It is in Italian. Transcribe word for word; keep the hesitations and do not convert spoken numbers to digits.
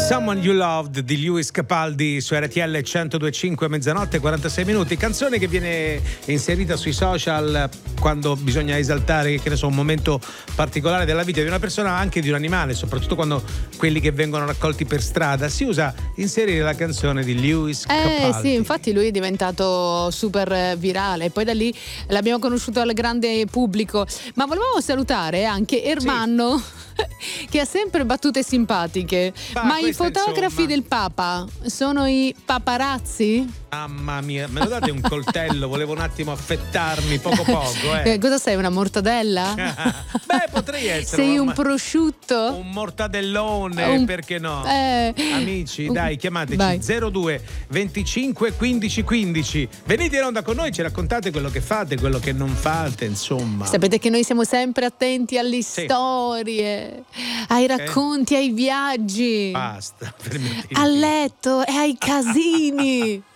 Someone You Loved di Lewis Capaldi su R T L centodue e cinque, mezzanotte e quarantasei minuti. Canzone che viene inserita sui social quando bisogna esaltare, che ne so, un momento particolare della vita di una persona, anche di un animale, soprattutto quando quelli che vengono raccolti per strada. Si usa inserire la canzone di Lewis Eh Capaldi. sì, infatti lui è diventato super virale, poi da lì l'abbiamo conosciuto al grande pubblico. Ma volevamo salutare anche Ermanno, sì, che ha sempre battute simpatiche. Ma Ma i questa, fotografi insomma, del Papa sono i paparazzi? Mamma mia, me lo date un coltello? Volevo un attimo affettarmi poco poco, eh. Eh, cosa sei, una mortadella? Beh, potrei essere. Sei un ma- prosciutto? Un mortadellone, Un- perché no? Eh. Amici, dai, chiamateci Vai. zero due venticinque quindici quindici. Venite in onda con noi, ci raccontate quello che fate, quello che non fate, insomma. Sapete che noi siamo sempre attenti alle Sì. storie, ai racconti, ai viaggi, Basta, fermati. a letto e ai casini.